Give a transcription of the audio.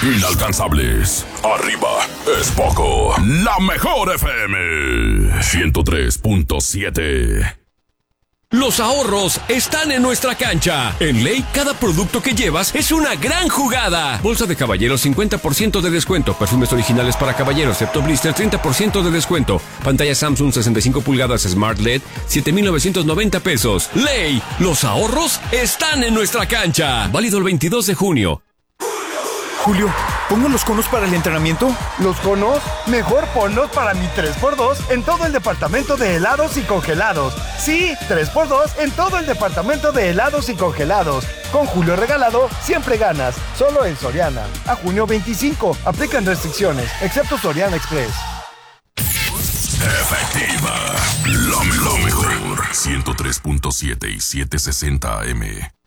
Inalcanzables. Arriba es poco. La mejor FM 103.7. Los ahorros están en nuestra cancha. En Ley, cada producto que llevas es una gran jugada. Bolsa de caballeros, 50% de descuento. Perfumes originales para caballeros, excepto blister, 30% de descuento. Pantalla Samsung 65 pulgadas Smart LED, 7,990 pesos. Ley, los ahorros están en nuestra cancha. Válido el 22 de junio. Julio, ¿pongo los conos para el entrenamiento? ¿Los conos? Mejor ponlos para mi 3x2 en todo el departamento de helados y congelados. Sí, 3x2 en todo el departamento de helados y congelados. Con Julio regalado, siempre ganas. Solo en Soriana. A junio 25. Aplican restricciones, excepto Soriana Express. Efectiva. Lo mejor. 103.7 y 760 AM.